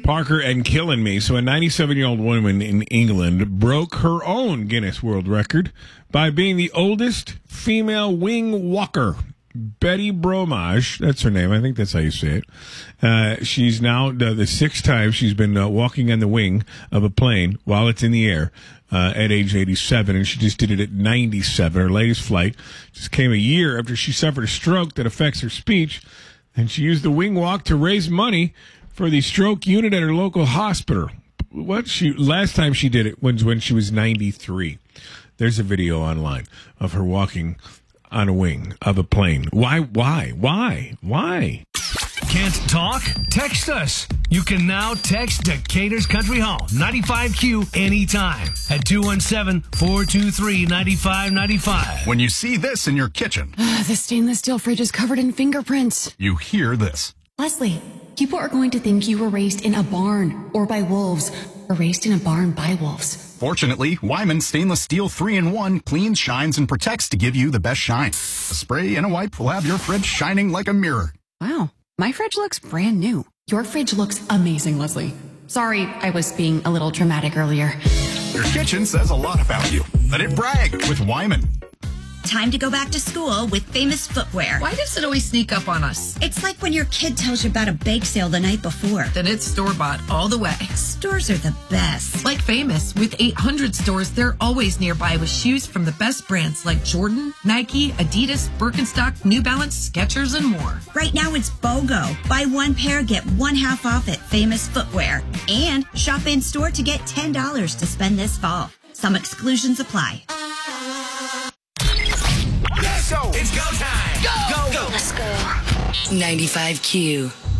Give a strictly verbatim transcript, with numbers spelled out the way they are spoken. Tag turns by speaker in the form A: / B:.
A: Parker and killing me. So a ninety-seven-year-old woman in England broke her own Guinness World Record by being the oldest female wing walker. Betty Bromage, that's her name. I think that's how you say it. Uh, she's now uh, the sixth time she's been uh, walking on the wing of a plane while it's in the air uh, at age eighty-seven, and she just did it at ninety-seven. Her latest flight just came a year after she suffered a stroke that affects her speech, and she used the wing walk to raise money for the stroke unit at her local hospital. What she last time she did it was when she was ninety-three. There's a video online of her walking on a wing of a plane. Why, why, why, why?
B: Can't talk? Text us. You can now text Decatur's Country Hall, ninety-five Q, anytime at two one seven, four two three, nine five nine five.
C: When you see this in your kitchen,
D: The stainless steel fridge is covered in fingerprints.
C: you hear this.
D: Leslie, people are going to think you were raised in a barn or by wolves or raised in a barn by wolves.
C: Fortunately, Wyman Stainless Steel three in one cleans, shines, and protects to give you the best shine. A spray and a wipe will have your fridge shining like a mirror.
D: Wow, my fridge looks brand new. Your fridge looks amazing, Leslie. Sorry, I was being a little dramatic earlier.
C: Your kitchen says a lot about you. Let it brag with Wyman.
E: Time to go back to school with Famous Footwear.
F: Why does it always sneak up on us?
E: It's like when your kid tells you about a bake sale the night before.
F: Then it's store-bought all the way.
E: Stores are the best.
F: Like Famous, with eight hundred stores, they're always nearby with shoes from the best brands like Jordan, Nike, Adidas, Birkenstock, New Balance, Skechers, and more.
E: Right now it's BOGO. Buy one pair, get one half off at Famous Footwear. And shop in store to get ten dollars to spend this fall. Some exclusions apply.
B: Let's go. It's go time. Go. Go. Go.
G: Let's go. ninety-five Q.